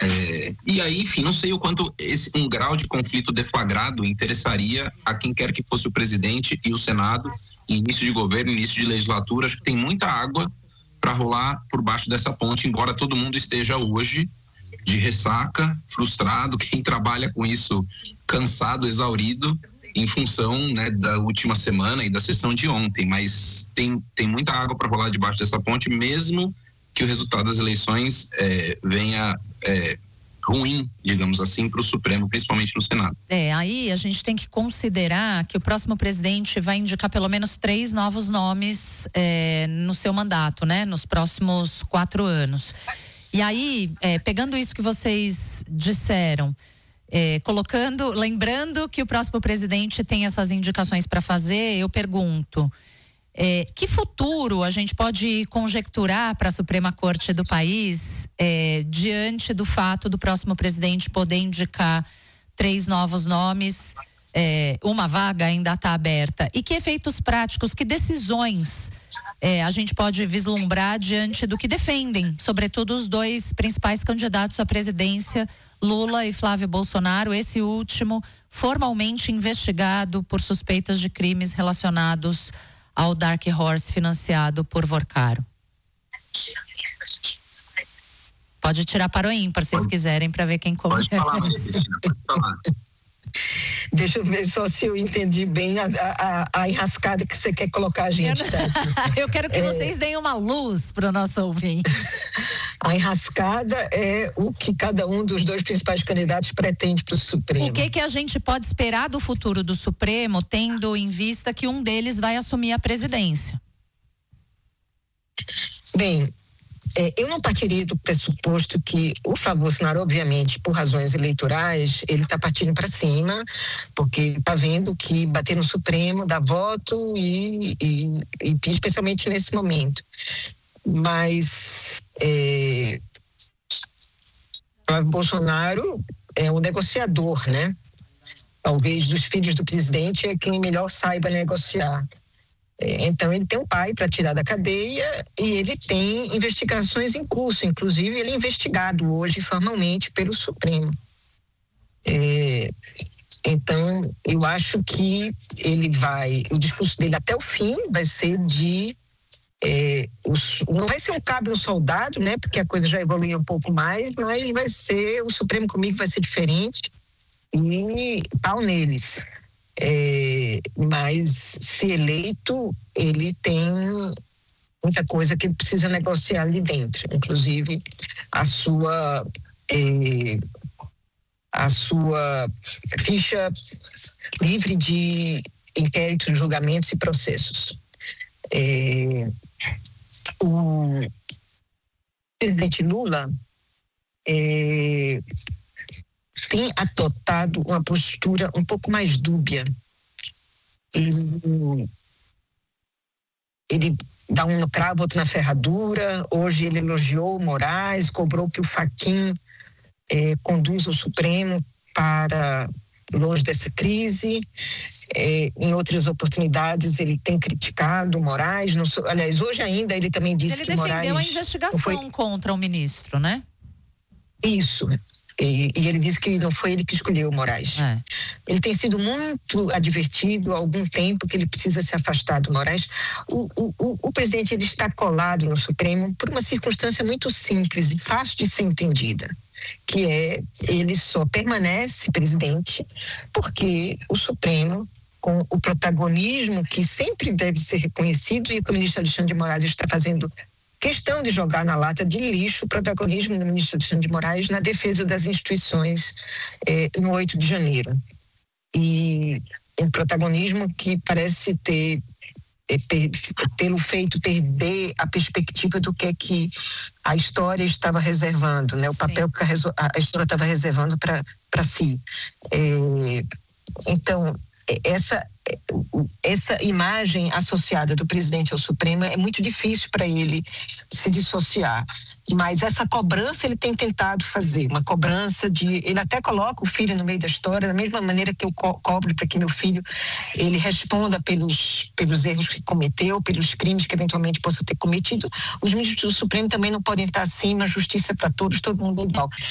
E aí, enfim, não sei o quanto um grau de conflito deflagrado interessaria a quem quer que fosse o presidente e o Senado, início de governo, início de legislatura. Acho que tem muita água para rolar por baixo dessa ponte, embora todo mundo esteja hoje de ressaca, frustrado, quem trabalha com isso cansado, exaurido, em função, né, da última semana e da sessão de ontem. Mas tem muita água para rolar debaixo dessa ponte, mesmo que o resultado das eleições venha ruim, digamos assim, para o Supremo, principalmente no Senado. Aí a gente tem que considerar que o próximo presidente vai indicar pelo menos 3 novos nomes no seu mandato, né? Nos próximos 4 anos. E aí, pegando isso que vocês disseram, lembrando que o próximo presidente tem essas indicações para fazer, eu pergunto, que futuro a gente pode conjecturar para a Suprema Corte do país diante do fato do próximo presidente poder indicar 3 novos nomes, uma vaga ainda está aberta? E que efeitos práticos, que decisões a gente pode vislumbrar diante do que defendem, sobretudo os 2 principais candidatos à presidência, Lula e Flávio Bolsonaro, esse último formalmente investigado por suspeitas de crimes relacionados ao Dark Horse financiado por Vorcaro? Pode tirar para o ímpar, se vocês quiserem, para ver quem começa. Pode falar, Cristina, pode falar. Deixa eu ver só se eu entendi bem a enrascada que você quer colocar a gente. Eu quero que vocês deem uma luz para o nosso ouvinte. A enrascada é o que cada um dos 2 principais candidatos pretende para o Supremo. O que a gente pode esperar do futuro do Supremo, tendo em vista que um deles vai assumir a presidência? Bem, eu não partiria do pressuposto que o Flávio Bolsonaro, obviamente, por razões eleitorais, ele está partindo para cima, porque está vendo que bater no Supremo dá voto e especialmente nesse momento. Mas Flávio Bolsonaro é um negociador, né? Talvez dos filhos do presidente é quem melhor saiba negociar. Então ele tem um pai para tirar da cadeia e ele tem investigações em curso, inclusive ele é investigado hoje formalmente pelo Supremo. Então eu acho que o discurso dele até o fim vai ser não vai ser um cabo no soldado, né? Porque a coisa já evoluiu um pouco mais, mas vai ser, o Supremo comigo vai ser diferente e pau neles. Mas se eleito, ele tem muita coisa que ele precisa negociar ali dentro, inclusive a sua ficha livre de inquéritos, julgamentos e processos. O presidente Lula tem adotado uma postura um pouco mais dúbia. Ele dá um no cravo, outro na ferradura. Hoje ele elogiou o Moraes, cobrou que o Fachin conduza o Supremo para longe dessa crise. Em outras oportunidades ele tem criticado o Moraes. Aliás, hoje ainda ele também disse que Moraes... Ele defendeu a investigação contra o ministro, né? Isso. E ele disse que não foi ele que escolheu o Moraes. Ele tem sido muito advertido há algum tempo que ele precisa se afastar do Moraes. O presidente ele está colado no Supremo por uma circunstância muito simples e fácil de ser entendida, que ele só permanece presidente porque o Supremo, com o protagonismo que sempre deve ser reconhecido e que o ministro Alexandre de Moraes está fazendo questão de jogar na lata de lixo o protagonismo do ministro Alexandre de Moraes na defesa das instituições no 8 de janeiro. E um protagonismo que parece tê-lo feito perder a perspectiva do que a história estava reservando, né? O papel que a história estava reservando para si. Então, essa imagem associada do presidente ao Supremo é muito difícil para ele se dissociar. Mas essa cobrança ele tem tentado fazer, uma cobrança ele até coloca o filho no meio da história, da mesma maneira que eu cobro para que meu filho ele responda pelos erros que cometeu, pelos crimes que eventualmente possa ter cometido. Os ministros do Supremo também não podem estar acima, justiça para todos, todo mundo é igual.